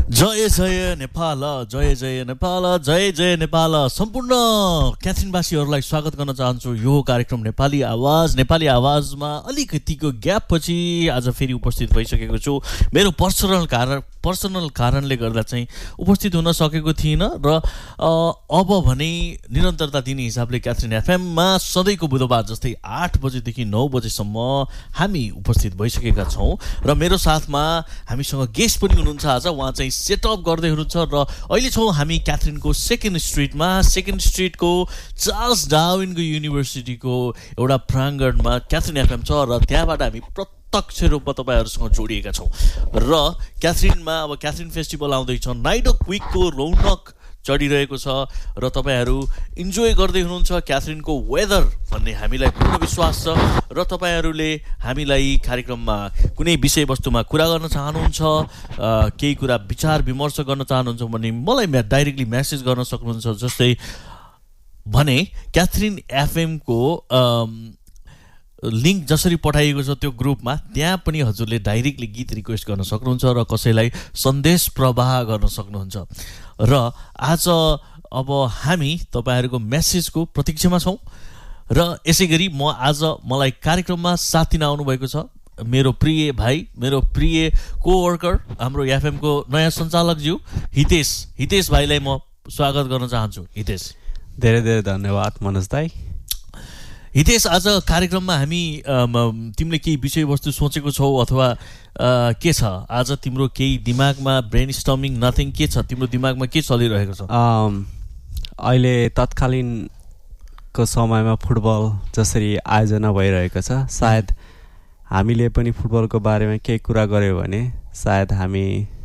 जय जय नेपाल, जय जय नेपाल, जय जय नेपाल। सम्पूर्ण क्याथरिनवासीहरूलाई स्वागत गर्न चाहन्छु यो कार्यक्रम नेपाली आवाज। नेपाली आवाजमा अलिकतिको ग्यापपछि आज फेरि उपस्थित भइसकेको छु। मेरो पर्सनल कारणले गर्दा चाहिँ उपस्थित हुन सकेको थिइनँ र अब भने निरन्तरता दिने हिसाबले क्याथरिन एफएममा सधैँको बुधबार जस्तै 8 बजेदेखि 9 बजेसम्म हामी उपस्थित भइसकेका छौँ र मेरो साथमा हामीसँग गेस्ट पनि हुनुहुन्छ। आज उहाँ चाहिँ सेटअप गर्दै हुनुहुन्छ र अहिले छौँ हामी क्याथरिनको सेकेन्ड स्ट्रिटको चार्ल्स डार्विनको युनिभर्सिटीको एउटा प्राङ्गणमा क्याथरिन एफएम छ र त्यहाँबाट हामी प्रत्यक्ष रूपमा तपाईँहरूसँग जोडिएका छौँ। र क्याथरिनमा अब क्याथरिन फेस्टिभल आउँदैछ, नाइट अफ विकको रौनक चढिरहेको छ र तपाईँहरू इन्जोय गर्दै हुनुहुन्छ क्याथरिनको वेदर भन्ने हामीलाई पूर्ण विश्वास छ। र तपाईँहरूले हामीलाई कार्यक्रममा कुनै विषयवस्तुमा कुरा गर्न चाहनुहुन्छ, केही कुरा विचार विमर्श गर्न चाहनुहुन्छ भने मलाई डाइरेक्टली मेसेज गर्न सक्नुहुन्छ। जस्तै भने क्याथरिन एफएमको लिङ्क जसरी पठाइएको छ त्यो ग्रुपमा, त्यहाँ पनि हजुरले डाइरेक्टली गीत रिक्वेस्ट गर्न सक्नुहुन्छ र कसैलाई सन्देश प्रवाह गर्न सक्नुहुन्छ। र आज अब हामी तपाईँहरूको मेसेजको प्रतीक्षामा छौँ र यसै गरी मलाई कार्यक्रममा साथ दिन आउनुभएको छ मेरो प्रिय भाइ, मेरो प्रिय कोवर्कर, हाम्रो एफएमको नयाँ सञ्चालकज्यू हितेश भाइलाई म स्वागत गर्न चाहन्छु। हितेश, धेरै धेरै धन्यवाद मनोज दाई। हितेश, आज कार्यक्रममा हामी तिमीले केही विषयवस्तु सोचेको छौ अथवा के छ? आज तिम्रो केही दिमागमा ब्रेन स्टर्मिङ नथिङ के छ? तिम्रो दिमागमा के चलिरहेको छ? अहिले तत्कालीनको समयमा फुटबल जसरी आयोजना भइरहेको छ, सायद हामीले पनि फुटबलको बारेमा केही कुरा गऱ्यो भने सायद हामी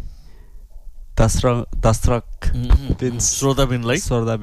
श्रोताबिनलाई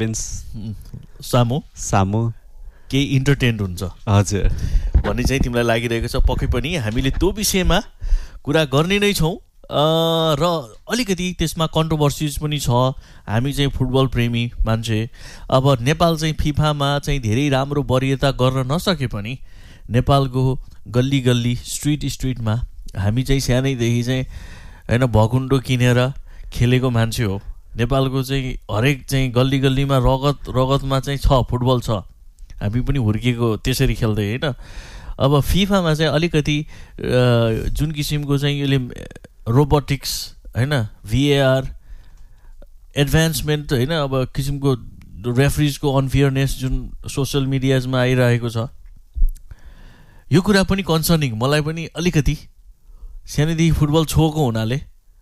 सामु केही इन्टरटेन्ड हुन्छ हजुर भन्ने चाहिँ तिमीलाई लागिरहेको छ। पक्कै पनि हामीले त्यो विषयमा कुरा गर्ने नै छौँ र अलिकति त्यसमा कन्ट्रोभर्सिज पनि छ। हामी चाहिँ फुटबल प्रेमी मान्छे, अब नेपाल चाहिँ फिफामा चाहिँ धेरै राम्रो वरियता गर्न नसके पनि नेपालको गल्ली गल्ली स्ट्रिटमा हामी चाहिँ सानैदेखि चाहिँ होइन भकुन्डो किनेर खेलेको मान्छे हो। नेपालको चाहिँ हरेक चाहिँ गल्ली गल्लीमा रगतमा चाहिँ छ, फुटबल छ। हामी पनि हुर्किएको त्यसरी खेल्दै होइन। अब फिफामा चाहिँ अलिकति जुन किसिमको चाहिँ यसले रोबोटिक्स होइन, VAR एडभान्समेन्ट होइन, अब किसिमको रेफरीजको अनफेयरनेस जुन सोसियल मिडियाजमा आइरहेको छ, यो कुरा पनि कन्सर्निङ मलाई पनि अलिकति सानैदेखि फुटबल छोएको हुनाले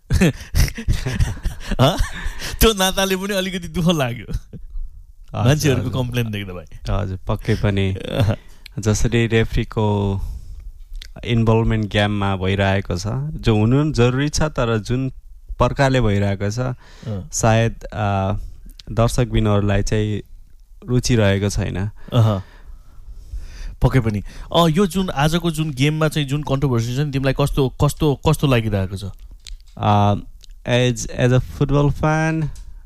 त्यो नाताले पनि अलिकति दुःख लाग्यो मान्छेहरूको कम्प्लेन देख्दा। भाइ हजुर पक्कै पनि जसरी रेफ्रीको इन्भल्भमेन्ट गेममा भइरहेको छ, जो हुनु जरुरी छ, तर जुन प्रकारले भइरहेको छ सायद दर्शकबिनहरूलाई चाहिँ रुचि रहेको छैन। पक्कै पनि यो जुन आजको जुन गेममा चाहिँ जुन कन्ट्रोभर्सी छ नि, तिमीलाई कस्तो लागिरहेको छ? As a football fan,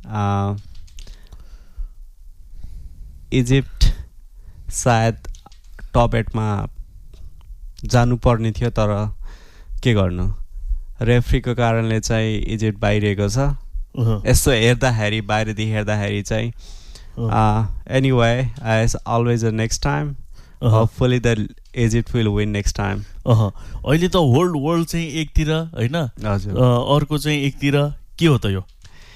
Egypt सायद टप 8मा जानुपर्ने थियो, तर के गर्नु, रेफ्रीको कारणले चाहिँ इजिप्ट बाहिरिएको छ। यसो हेर्दाखेरि बाहिरदेखि हेर्दाखेरि चाहिँ anyway as always next time hopefully the Egypt will win next time. अहिले त वर्ल्ड चाहिँ एकतिर होइन, अर्को चाहिँ एकतिर के हो त यो?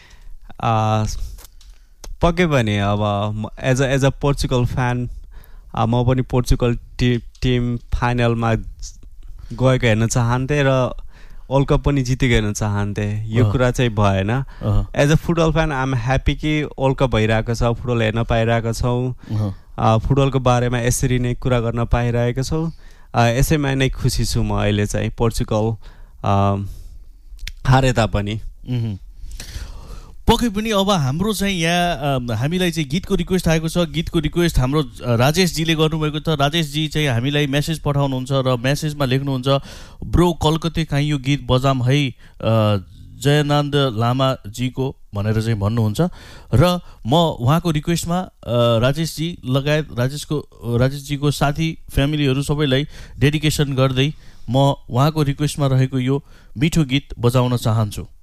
पक्कै पनि अब एज अ पोर्चुगल फ्यान म पनि पोर्चुगल टिम फाइनलमा गएको हेर्न चाहन्थेँ र वर्ल्ड कप पनि जितेको हेर्न चाहन्थेँ। यो कुरा चाहिँ भएन। As a football fan I am happy कि वर्ल्ड कप भइरहेको छ, फुटबल हेर्न पाइरहेको छौँ, फुटबलको बारेमा यसरी नै कुरा गर्न पाइरहेको छौँ। यसैमा नै खुसी छु म अहिले चाहिँ, पोर्चुगल हारे तापनि। पक्कै पनि अब हाम्रो चाहिँ यहाँ हामीलाई चाहिँ गीतको रिक्वेस्ट आएको छ। गीतको रिक्वेस्ट हाम्रो राजेशजीले गर्नुभएको छ। राजेशजी चाहिँ हामीलाई मेसेज पठाउनुहुन्छ र मेसेजमा लेख्नुहुन्छ, ब्रो कलकत्ते काहीँ यो गीत बजाम है जयनन्द लामाजीको भनेर चाहिँ भन्नुहुन्छ। र म उहाँको रिक्वेस्टमा राजेशजी लगायत राजेशजीको साथी फ्यामिलीहरू सबैलाई डेडिकेसन गर्दै म उहाँको रिक्वेस्टमा रहेको यो मिठो गीत बजाउन चाहन्छु।